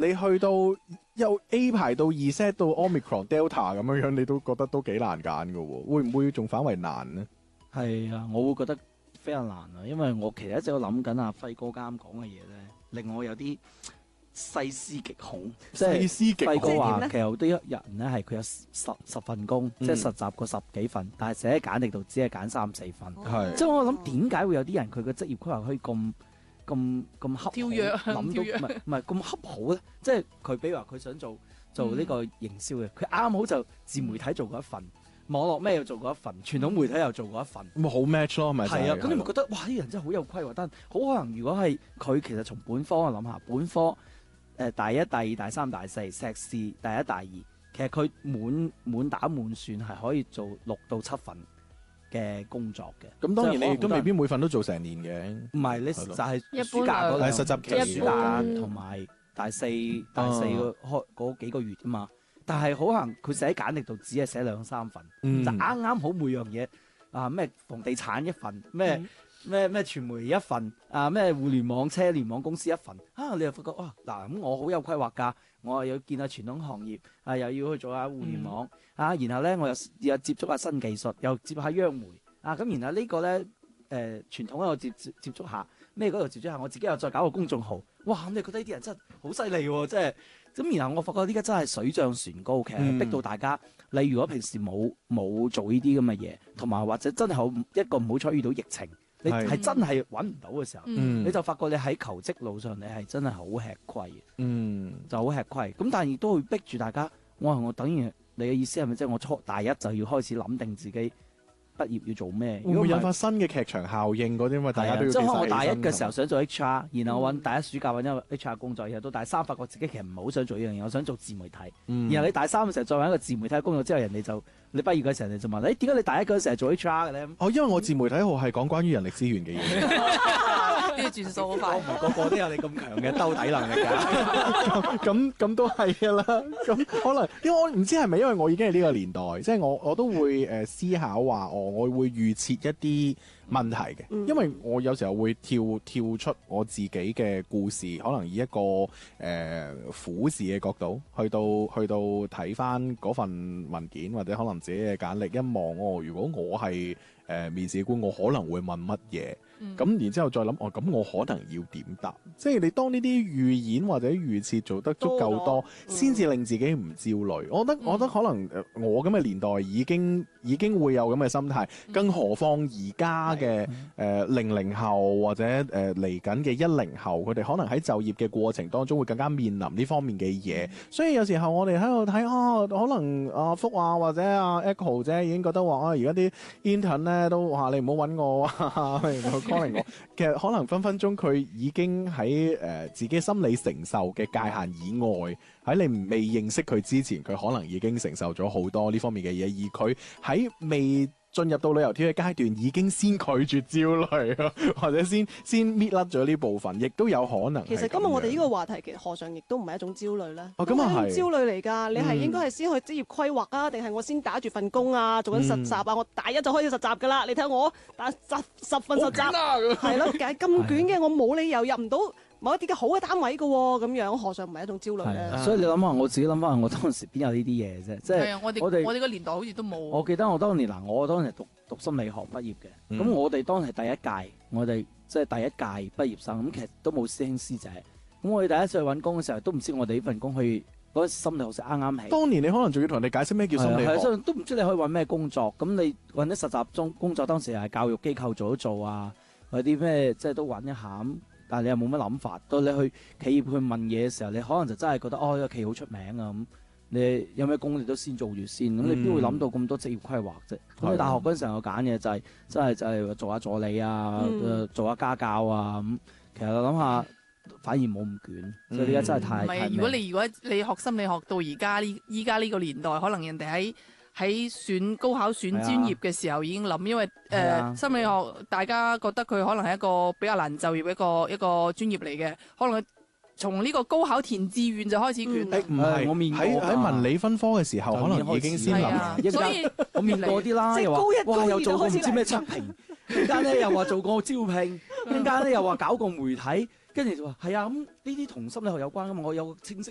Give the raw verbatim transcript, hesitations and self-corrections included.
你去到由 A 排到 Z 到 Omicron、Delta 咁樣樣，你都覺得都幾難揀㗎喎，會唔會仲反為難呢？ 係啊，我會覺得非常難啊，因為我其實一直都諗緊阿輝哥啱啱講嘅嘢咧，令我有啲細思極恐。即係細思極恐輝哥話， 即係點咧其實好多人咧係佢有十十份工， 嗯即係實習過十幾份，但係寫喺簡歷度只係揀三四份。 係即係我諗點解會有啲人佢嘅職業規劃可以咁咁咁恰好跳躍諗到唔跳躍係唔係咁恰好咧？即係佢比如話佢想做做呢個營銷嘅，佢啱好就自媒體做過一份，網絡咩又做過一份，傳統媒體又做過一份。 咁好 match 咯，咪就係啊，咁你咪係覺得哇！啲人真係好有規劃，但好可能如果係佢其實從本科我諗下，本科誒、呃、大一、第二、第三、第四、碩士第一、第二，其實佢滿滿打滿算係可以做六到七份嘅工作嘅。 咁當然你亦都未必唔每份都做成年嘅。 係你係咯就係一般暑假嗰兩兩係實習期暑假一般同埋大四大四個開嗰幾個月啊嘛。但係好可能佢寫喺簡歷度只係寫兩三份， 嗯就啱啱好每樣嘢啊咩房地產一份，咩咩咩傳媒一份，啊咩互聯網車聯網公司一份，啊你又發覺哇嗱咁我好有規劃㗎，我又要見下傳統行業，啊又要去做下互聯網，啊然後咧我又又接觸下新技術，又接下央媒，啊咁然後呢個咧誒傳統咧我接接接觸下，咩嗰度接觸下，我自己又再搞個公眾號，哇咁你覺得呢啲人真係好犀利喎，即係。咁然後我發覺呢家真係水漲船高，其實係逼到大家。你如果平時冇冇做呢啲咁嘅嘢，同埋或者真係好一個唔好彩遇到疫情，你係係真係揾唔到嘅時候， 嗯你就發覺你喺求職路上你係真係好吃虧嘅， 嗯就好吃虧。咁但係亦都會逼住大家。我話我等於你嘅意思係咪即係我初大一就要開始諗定自己畢業要做咩？ 會唔會引發新嘅劇場效應嗰啲？因為大家都要即係可能我大一記晒起身嘅時候想做 H R，然後我揾大一暑假揾一個 H R 工作，然後到大三發覺自己其實唔係好想做呢樣嘢，我想做自媒體。 嗯然後你大三嘅時候再揾一個自媒體工作之後，人哋就你畢業嘅時候人哋就問你點解你大一嗰陣時係做 H R 嘅咧？ 哦，因為我自媒體號係講關於人力資源嘅嘢， 呢個轉數好我快唔。係個個都有你咁強嘅兜底能力㗎。 咁咁都係㗎啦。咁可能因為我唔知係咪因為我已經係呢個年代，即係我我都會誒思考話，哦，我會預設一啲問題嘅， 嗯因為我有時候會跳跳出我自己嘅故事，可能以一個誒、呃、苦視嘅角度去到去到睇翻嗰份文件，或者可能自己嘅簡歷一望，哦，如果我係誒、呃、面試官，我可能會問乜嘢？咁、 嗯然之後再諗，哦，咁我可能要點答？即係你當呢啲預演或者預設做得足夠多多， 先至、令自己唔焦慮。我覺得，我覺得可能誒我咁嘅年代已經已經會有咁嘅心態，更何況而家嘅誒零零後或者誒嚟緊嘅一零後，佢哋可能喺就業嘅過程當中會更加面臨呢方面嘅嘢。所以有時候我哋喺度睇啊，可能阿福啊或者阿 Echo 姐已經覺得話啊，而家啲 intern 咧都話你唔好揾我啊。calling 我，其實可能分分鐘佢已經喺誒、呃、自己心理承受嘅界限以外，喺你未認識佢之前，佢可能已經承受咗好多呢方面嘅嘢，而佢喺未進入到旅遊貼嘅階段，已經先拒絕焦慮咯，或者先先搣甩咗呢部分，亦都有可能係咁樣。 其實今日我哋呢個話題，其實何嘗亦都唔係一種焦慮咧？ 哦咁啊係係一種焦慮嚟㗎。你係嗯應該係先去職業規劃啊，定係我先打住份工啊，做緊實習啊？我大一就開始實習㗎啦。你睇下我打十十份實習，係咯，咁咁卷嘅，我冇理由入唔到某一啲嘅好嘅單位㗎喎。咁樣何嘗唔係一種焦慮咧？ 係，所以你諗下，我自己諗翻，我當時邊有呢啲嘢啫？即係係啊，我哋我哋我哋個年代好似都冇。 我記得我當年嗱，我當時讀讀心理學畢業嘅，咁、 嗯我哋當時係第一屆，我哋即係第一屆畢業生，咁其實都冇師兄師姐，咁我哋第一次去揾工嘅時候，都唔知我哋呢份工去嗰陣時心理學系啱啱起。 當年你可能仲要同人哋解釋咩叫心理學係啊係啊所以，都唔知你可以揾咩工作。咁你揾啲實習中工作，當時係教育機構做一做啊，或者啲咩即係都揾一下咁。但係你又冇乜諗法。到你去企業去問嘢嘅時候，你可能就真係覺得哦，呢個企業好出名啊咁。你有咩工你都先做住先，咁你邊會諗到咁多職業規劃啫？咁你大學嗰陣時候我揀嘅就係真係就係做下助理啊， 嗯做下家教啊咁。其實我諗下，反而冇咁捲，所以而家真係太唔係， 太咩如果你如果你學心理學到而家呢，依家呢個年代，可能人哋喺喺選高考選專業嘅時候已經諗，因為誒、 係啊呃、心理學大家覺得佢可能係一個比較難就業嘅一個一個專業嚟嘅，可能從呢個高考填志願就開始捲啦。 誒唔係我面過喺㗎喺文理分科嘅時候，可能已經先諗係啊。 一所以我面過啲啦， 即係又話高一高二哇又做過唔就開始知咩測評，一間咧又話做過招聘，一間咧又話搞過媒體，跟住就話係啊咁呢啲同心理學有關噶嘛，我有個清晰